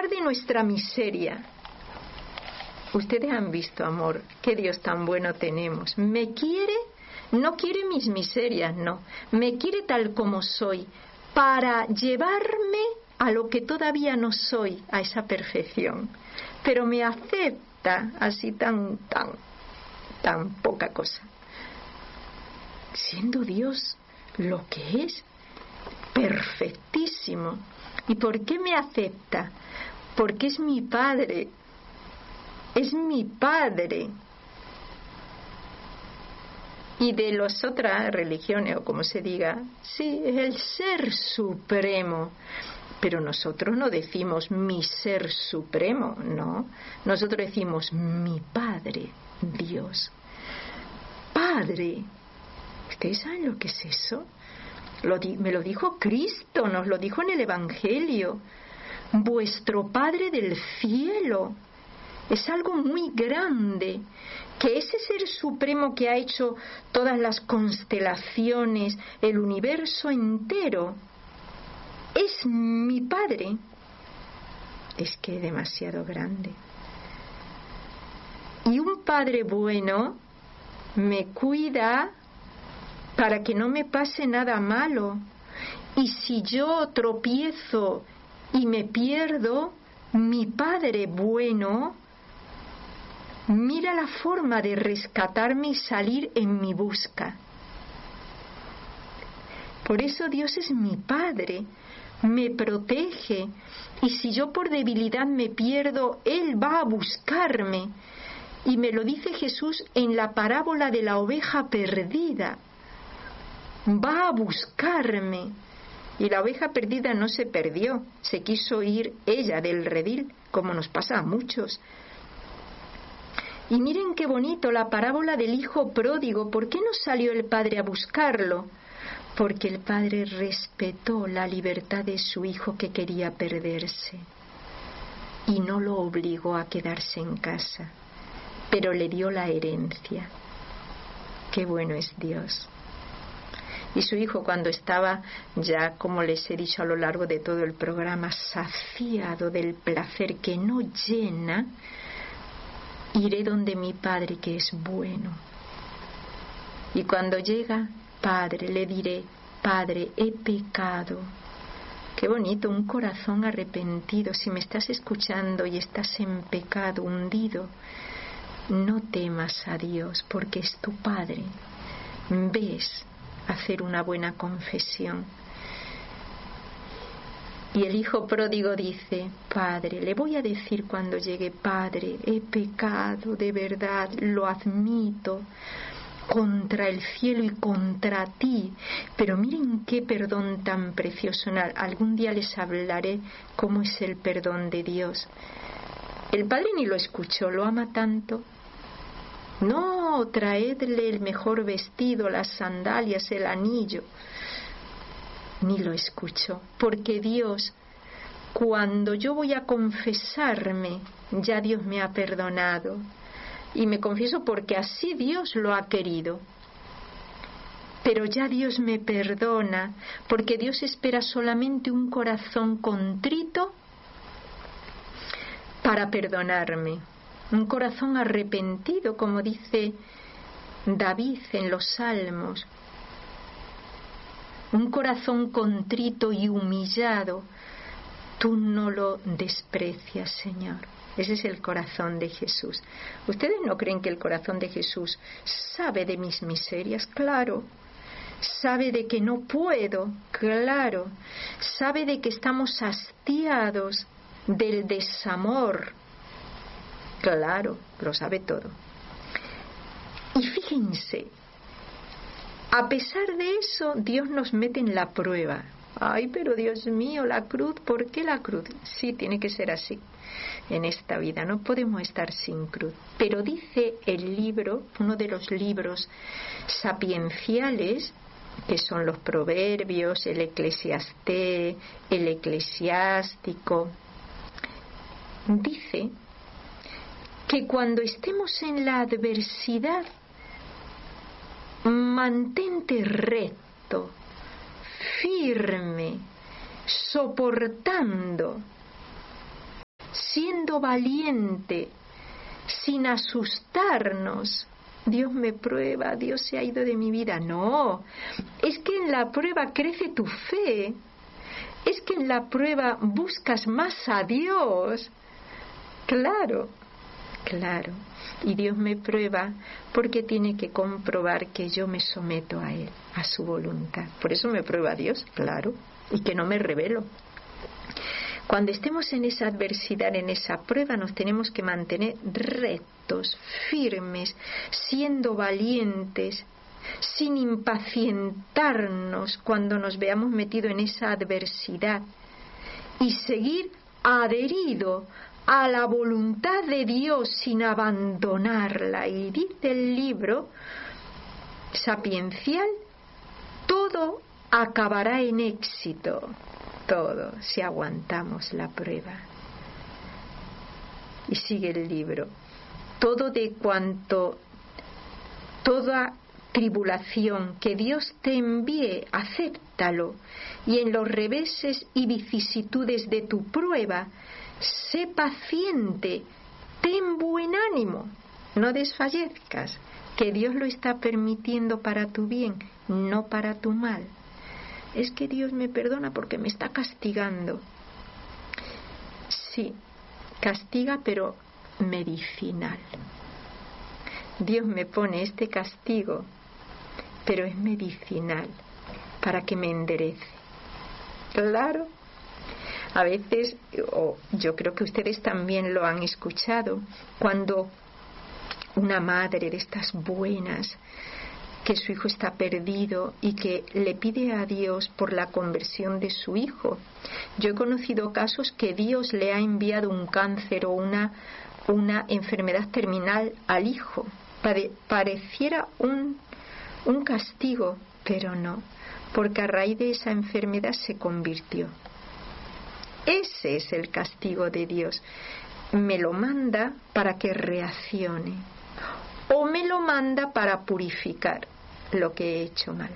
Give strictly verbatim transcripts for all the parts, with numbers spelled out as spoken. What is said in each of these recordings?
de nuestra miseria. Ustedes han visto, amor, qué Dios tan bueno tenemos. Me quiere, no quiere mis miserias, no. Me quiere tal como soy, para llevarme a lo que todavía no soy, a esa perfección. Pero me acepta así tan, tan, tan poca cosa. Siendo Dios lo que es, perfectísimo. ¿Y por qué me acepta? Porque es mi Padre. Es mi Padre. Y de las otras religiones, o como se diga, sí, es el Ser Supremo. Pero nosotros no decimos mi Ser Supremo, no. Nosotros decimos mi Padre, Dios. Padre. ¿Ustedes saben lo que es eso? Lo di- me lo dijo Cristo, nos lo dijo en el Evangelio. Vuestro Padre del cielo. Es algo muy grande, que ese Ser Supremo que ha hecho todas las constelaciones, el universo entero, es mi Padre. Es que es demasiado grande. Y un Padre bueno me cuida para que no me pase nada malo. Y si yo tropiezo y me pierdo, mi Padre bueno mira la forma de rescatarme y salir en mi busca. Por eso Dios es mi Padre, me protege, y si yo por debilidad me pierdo, Él va a buscarme. Y me lo dice Jesús en la parábola de la oveja perdida. Va a buscarme. Y la oveja perdida no se perdió, se quiso ir ella del redil, como nos pasa a muchos. Y miren qué bonito la parábola del hijo pródigo. ¿Por qué no salió el padre a buscarlo? Porque el padre respetó la libertad de su hijo que quería perderse y no lo obligó a quedarse en casa, pero le dio la herencia. Qué bueno es Dios. Y su hijo, cuando estaba ya, como les he dicho a lo largo de todo el programa, saciado del placer que no llena, iré donde mi Padre que es bueno. Y cuando llega, Padre, le diré, Padre, he pecado. Qué bonito, un corazón arrepentido. Si me estás escuchando y estás en pecado, hundido, no temas a Dios, porque es tu Padre. Ves hacer una buena confesión. Y el hijo pródigo dice, Padre, le voy a decir cuando llegue, Padre, he pecado de verdad, lo admito, contra el cielo y contra ti. Pero miren qué perdón tan precioso. Algún día les hablaré cómo es el perdón de Dios. El padre ni lo escuchó, lo ama tanto. No, traedle el mejor vestido, las sandalias, el anillo. Ni lo escuchó, porque Dios, cuando yo voy a confesarme, ya Dios me ha perdonado. Y me confieso porque así Dios lo ha querido. Pero ya Dios me perdona, porque Dios espera solamente un corazón contrito para perdonarme. Un corazón arrepentido, como dice David en los Salmos. Un corazón contrito y humillado, tú no lo desprecias, Señor. Ese es el corazón de Jesús. ¿Ustedes no creen que el corazón de Jesús sabe de mis miserias? Claro. Sabe de que no puedo, claro. Sabe de que estamos hastiados del desamor, claro, lo sabe todo. Y fíjense, a pesar de eso, Dios nos mete en la prueba. Ay, pero Dios mío, la cruz, ¿por qué la cruz? Sí, tiene que ser así. En esta vida no podemos estar sin cruz. Pero dice el libro, uno de los libros sapienciales, que son los Proverbios, el Eclesiastés, el Eclesiástico, dice que cuando estemos en la adversidad, mantente recto, firme, soportando. siendo valiente, sin asustarnos. Dios me prueba, Dios se ha ido de mi vida. No, es que en la prueba crece tu fe, es que en la prueba buscas más a Dios. Claro, claro. Y Dios me prueba porque tiene que comprobar que yo me someto a Él, a su voluntad. Por eso me prueba Dios, claro, y que no me rebelo. Cuando estemos en esa adversidad, en esa prueba, nos tenemos que mantener rectos, firmes, siendo valientes, sin impacientarnos cuando nos veamos metidos en esa adversidad, y seguir adherido a la voluntad de Dios sin abandonarla. Y dice el libro sapiencial, todo acabará en éxito. Todo, si aguantamos la prueba. Y sigue el libro, todo de cuanto, toda tribulación que Dios te envíe, acéptalo, y en los reveses y vicisitudes de tu prueba, sé paciente, ten buen ánimo, no desfallezcas, que Dios lo está permitiendo para tu bien, no para tu mal. Es que Dios me perdona porque me está castigando. Sí, castiga, pero medicinal. Dios me pone este castigo, pero es medicinal, para que me enderece. Claro. A veces, o yo creo que ustedes también lo han escuchado, cuando una madre de estas buenas, que su hijo está perdido y que le pide a Dios por la conversión de su hijo. Yo he conocido casos que Dios le ha enviado un cáncer o una, una enfermedad terminal al hijo. Pare, pareciera un, un castigo, pero no, porque a raíz de esa enfermedad se convirtió. Ese es el castigo de Dios. Me lo manda para que reaccione, o me lo manda para purificar lo que he hecho mal.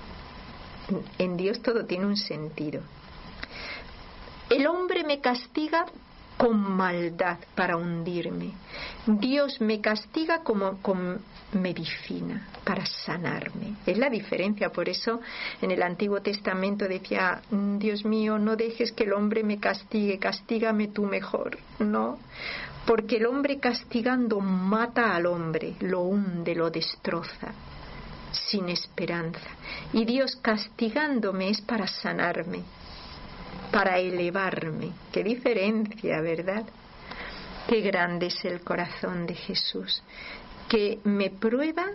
En Dios todo tiene un sentido. El hombre me castiga con maldad para hundirme. Dios me castiga como con medicina para sanarme. Es la diferencia. Por eso en el Antiguo Testamento decía: Dios mío, no dejes que el hombre me castigue, castígame tú mejor. No, porque el hombre castigando mata al hombre, lo hunde, lo destroza, sin esperanza. Y Dios castigándome es para sanarme, para elevarme. Qué diferencia, ¿verdad? Qué grande es el corazón de Jesús, que me prueba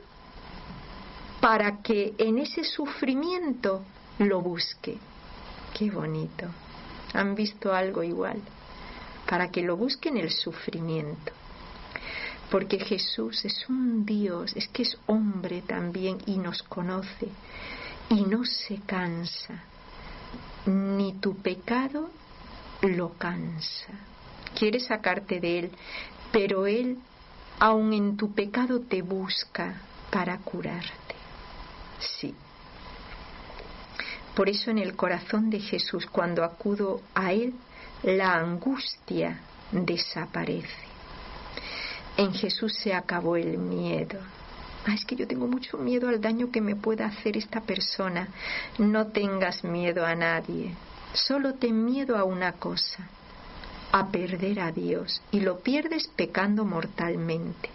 para que en ese sufrimiento lo busque. Qué bonito. ¿Han visto algo igual? Para que lo busque en el sufrimiento. Porque Jesús es un Dios, es que es hombre también y nos conoce y no se cansa. Ni tu pecado lo cansa. Quiere sacarte de él, pero él, aun en tu pecado, te busca para curarte. Sí. Por eso en el corazón de Jesús, cuando acudo a él, la angustia desaparece. En Jesús se acabó el miedo. Ah, es que yo tengo mucho miedo al daño que me pueda hacer esta persona. No tengas miedo a nadie. Solo ten miedo a una cosa: a perder a Dios. Y lo pierdes pecando mortalmente.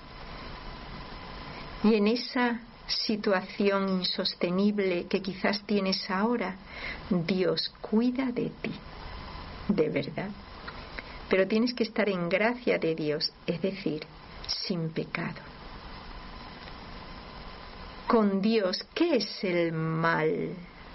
Y en esa situación insostenible que quizás tienes ahora, Dios cuida de ti. De verdad. Pero tienes que estar en gracia de Dios, es decir, sin pecado. Con Dios, ¿qué es el mal?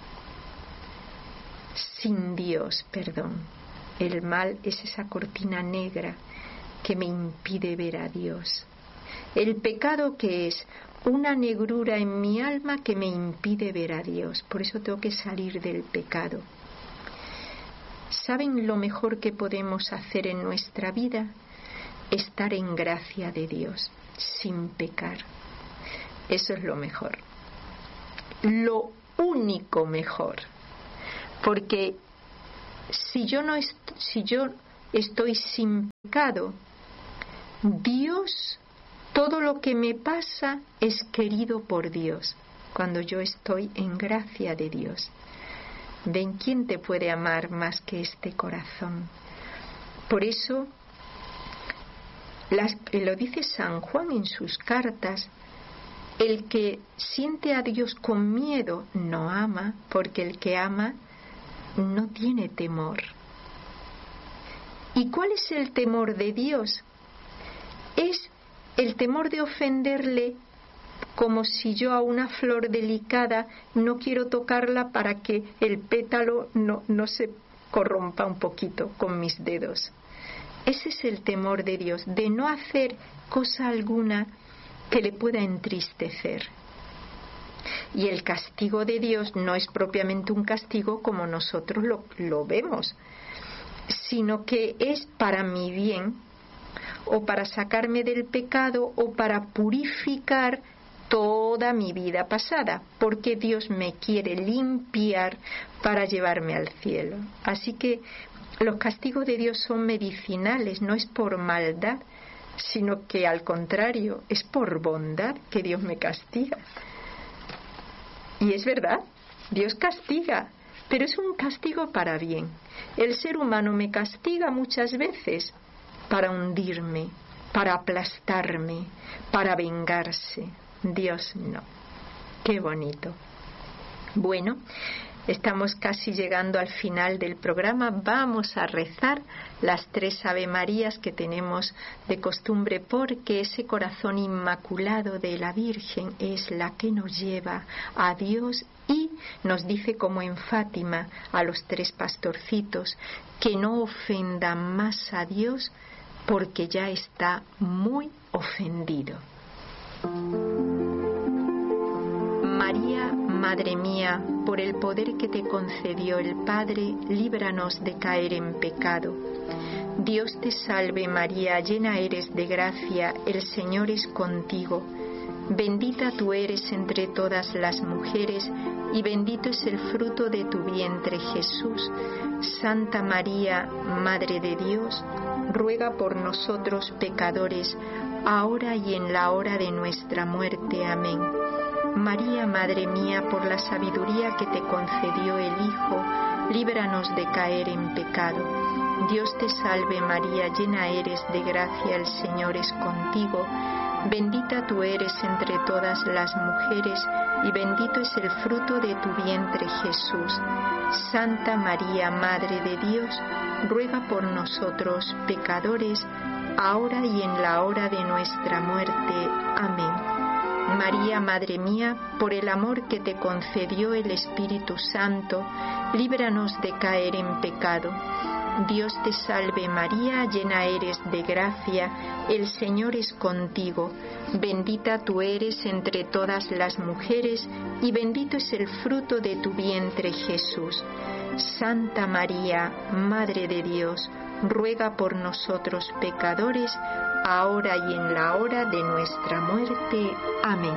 Sin Dios, perdón. El mal es esa cortina negra que me impide ver a Dios. El pecado, ¿qué es? Una negrura en mi alma que me impide ver a Dios. Por eso tengo que salir del pecado. ¿Saben lo mejor que podemos hacer en nuestra vida? Estar en gracia de Dios, sin pecar. Eso es lo mejor. Lo único mejor. Porque si yo no, est- si yo estoy sin pecado. Dios, todo lo que me pasa es querido por Dios, cuando yo estoy en gracia de Dios. ¿Ven quién te puede amar más que este corazón? Por eso, las, lo dice San Juan en sus cartas, el que siente a Dios con miedo no ama, porque el que ama no tiene temor. ¿Y cuál es el temor de Dios? Es el temor de ofenderle, como si yo a una flor delicada no quiero tocarla para que el pétalo no, no se corrompa un poquito con mis dedos. Ese es el temor de Dios, de no hacer cosa alguna que le pueda entristecer. Y el castigo de Dios no es propiamente un castigo como nosotros lo, lo vemos, sino que es para mi bien, o para sacarme del pecado, o para purificar toda mi vida pasada, porque Dios me quiere limpiar para llevarme al cielo. Así que los castigos de Dios son medicinales, no es por maldad, sino que al contrario, es por bondad que Dios me castiga. Y es verdad, Dios castiga, pero es un castigo para bien. El ser humano me castiga muchas veces para hundirme, para aplastarme, para vengarse. Dios no. Qué bonito. Bueno, estamos casi llegando al final del programa. Vamos a rezar las tres Ave Marías que tenemos de costumbre, porque ese corazón inmaculado de la Virgen es la que nos lleva a Dios y nos dice, como en Fátima a los tres pastorcitos, que no ofendan más a Dios porque ya está muy ofendido. María, Madre mía, por el poder que te concedió el Padre, líbranos de caer en pecado. Dios te salve María, llena eres de gracia, el Señor es contigo. Bendita tú eres entre todas las mujeres, y bendito es el fruto de tu vientre Jesús. Santa María, Madre de Dios, ruega por nosotros pecadores, ahora y en la hora de nuestra muerte. Amén. María, Madre mía, por la sabiduría que te concedió el Hijo, líbranos de caer en pecado. Dios te salve María, llena eres de gracia, el Señor es contigo. Bendita tú eres entre todas las mujeres, y bendito es el fruto de tu vientre Jesús. Santa María, Madre de Dios, ruega por nosotros pecadores, ahora y en la hora de nuestra muerte. Amén. María, Madre mía, por el amor que te concedió el Espíritu Santo, líbranos de caer en pecado. Dios te salve María, llena eres de gracia, el Señor es contigo. Bendita tú eres entre todas las mujeres, y bendito es el fruto de tu vientre Jesús. Santa María, Madre de Dios, ruega por nosotros pecadores, ahora y en la hora de nuestra muerte. Amén.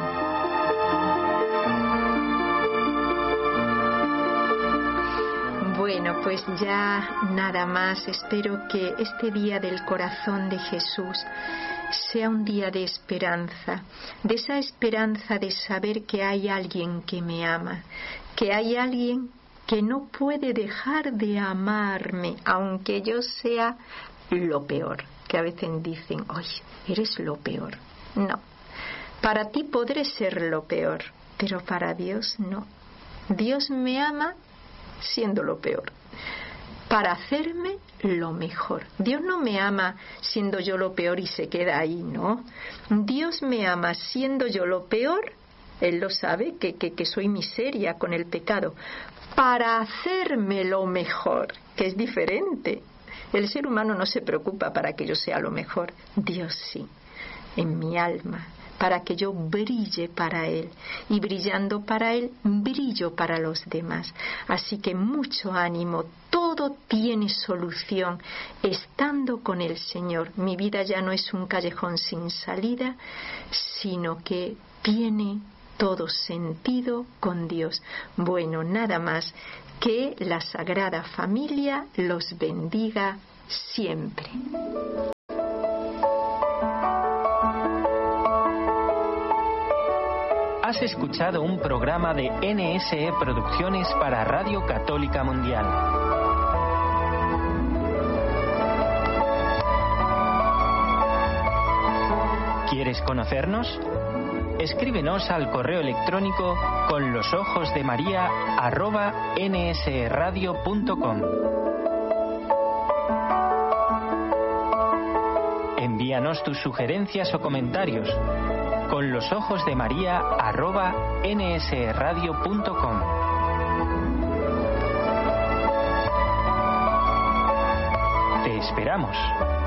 Bueno, pues ya nada más. Espero que este día del corazón de Jesús sea un día de esperanza, de esa esperanza de saber que hay alguien que me ama, que hay alguien que no puede dejar de amarme, aunque yo sea lo peor, que a veces dicen, oye, eres lo peor. No, para ti podré ser lo peor, pero para Dios no. Dios me ama siendo lo peor, para hacerme lo mejor. Dios no me ama siendo yo lo peor y se queda ahí, ¿no? Dios me ama siendo yo lo peor. Él lo sabe, que, que, que soy miseria con el pecado, para hacerme lo mejor, que es diferente. El ser humano no se preocupa para que yo sea lo mejor. Dios sí, en mi alma, para que yo brille para Él, y brillando para Él, brillo para los demás. Así que mucho ánimo, todo tiene solución estando con el Señor. Mi vida ya no es un callejón sin salida, sino que tiene todo sentido con Dios. Bueno, nada más, que la Sagrada Familia los bendiga. siempre. Has escuchado un programa de N S E Producciones para Radio Católica Mundial. ¿Quieres conocernos? Escríbenos al correo electrónico con los ojos de María arroba nsradio punto com. Envíanos tus sugerencias o comentarios con los ojos de María arroba nsradio punto com. Te esperamos.